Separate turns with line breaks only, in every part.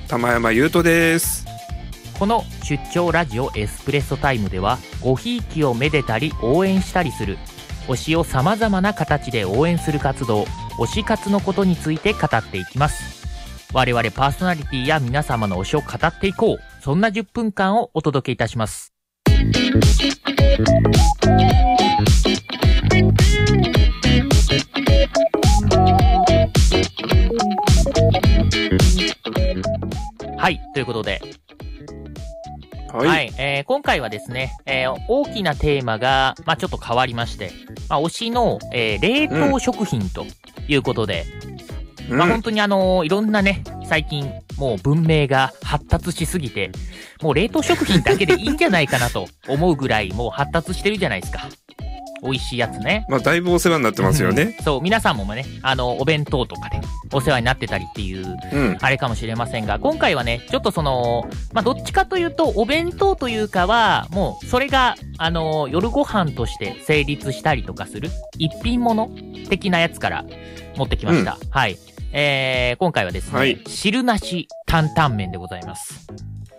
玉山優斗です。
この出張ラジオエスプレッソタイムでは、ごひいきをめでたり応援したりする、推しをさまざまな形で応援する活動、推し活のことについて語っていきます。我々パーソナリティや皆様の推しを語っていこう、そんな10分間をお届けいたします。はい、ということで、はい、今回はですね、大きなテーマが、ちょっと変わりまして、推しの、冷凍食品ということで、本当にいろんなね、最近もう文明が発達しすぎて、もう冷凍食品だけでいいんじゃないかなと思うぐらいもう発達してるじゃないですか。美味しいやつね。
だいぶお世話になってますよね。
そう、皆さんもね、お弁当とかでお世話になってたりっていう、あれかもしれませんが、今回はね、ちょっとどっちかというと、お弁当というかは、もう、それが、夜ご飯として成立したりとかする、一品物的なやつから持ってきました。はい。今回はですね、汁なし担々麺でございます。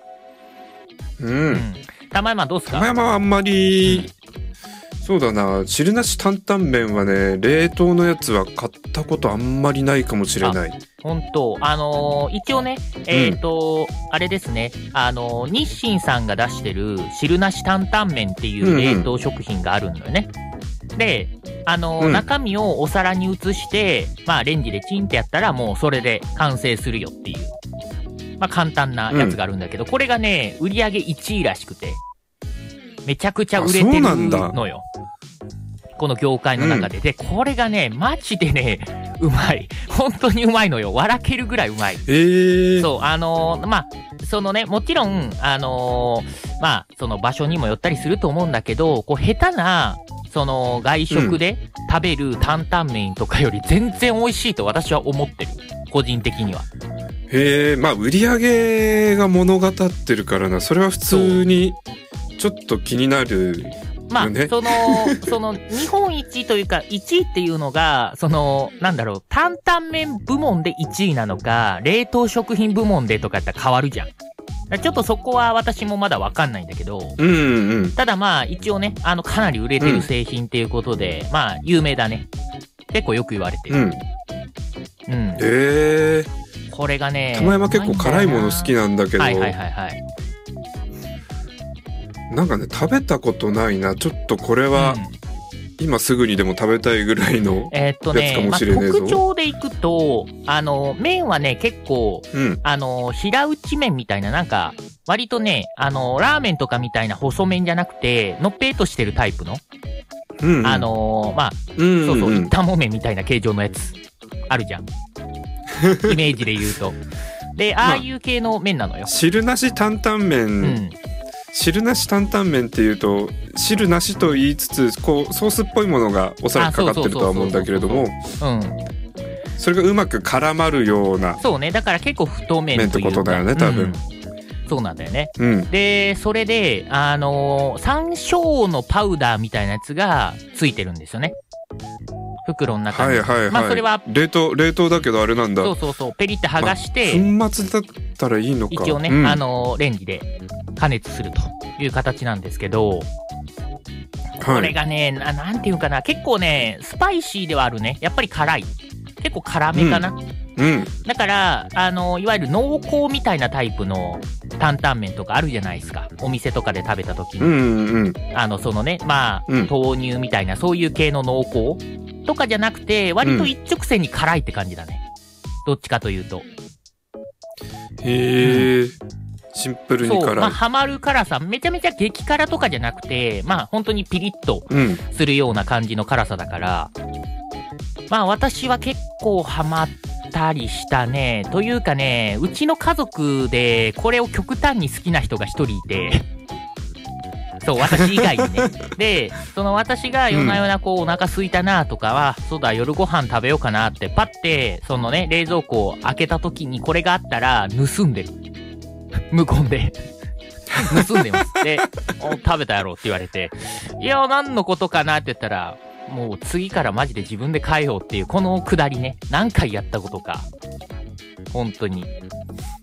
玉山どうすか？
玉山はあんまり、そうだな、汁なし担々麺はね、冷凍のやつは買ったことあんまりないかもしれない。
本当、一応ね、あれですね、日清さんが出してる汁なし担々麺っていう冷凍食品があるんだよね。で、中身をお皿に移して、レンジでチンってやったらもうそれで完成するよっていう、簡単なやつがあるんだけど、これがね、売り上げ1位らしくて、めちゃくちゃ売れてるのよ。この業界の中で。で、これがね、マジでね、うまい。本当にうまいのよ。笑けるぐらいうまい。そう、そのね、もちろん、その場所にもよったりすると思うんだけど、こう、下手な、外食で食べる担々麺とかより全然美味しいと私は思ってる。個人的には。
売り上げが物語ってるからな。それは普通に、ちょっと気になる。日本一というか、1位っていうのが、担々麺部門で1位なのか、冷凍食品部門でとかやったら変わるじゃん。ちょっとそこは私もまだわかんないんだけど、ただ一応ね、かなり売れてる製品っていうことで、有名だね。結構よく言われてる。これがね、 玉山結構辛いもの好きなんだけど、なんかね、食べたことないな。ちょっとこれは、今すぐにでも食べたいぐらいのやつかもしれねえぞ。
特徴でいくと、麺はね、結構、平打ち麺みたいな、割とね、ラーメンとかみたいな細麺じゃなくて、のっぺーとしてるタイプの、板も麺みたいな形状のやつ、あるじゃん。イメージで言うと。で、ああいう系の麺なのよ。
汁なし担々麺、汁なし担々麺っていうと汁なしと言いつつこうソースっぽいものがおそらくかかってるとは思うんだけれども、それがうまく絡まるような、
そうね、だから結構太麺
ってことだよね、多分。
そうなんだよね。で、それで山椒のパウダーみたいなやつがついてるんですよね、袋の中に。それは
冷凍だけどあれなんだ。
そうペリって剥がして、
粉末だったらいいのか。
一応ね、レンジで加熱するという形なんですけど、これがね、なんていうかな、結構ね、スパイシーではあるね。やっぱり辛い。結構辛めかな。だから、いわゆる濃厚みたいなタイプの担々麺とかあるじゃないですか。お店とかで食べた時に。豆乳みたいな、そういう系の濃厚とかじゃなくて、割と一直線に辛いって感じだね。どっちかというと。
シンプルに辛い。
ハマる辛さ、めちゃめちゃ激辛とかじゃなくて、本当にピリッとするような感じの辛さだから、私は結構ハマったりしたね。というかね、うちの家族でこれを極端に好きな人が一人いて、そう、私以外にね。で、私が夜な夜なお腹空いたなとかは、そうだ、夜ご飯食べようかなって、パッて、冷蔵庫を開けた時にこれがあったら、盗んでる。無言で。盗んでます。で、食べたやろって言われて、いや、何のことかなって言ったら、もう次からマジで自分で変えようっていう、このくだりね、何回やったことか。本当に。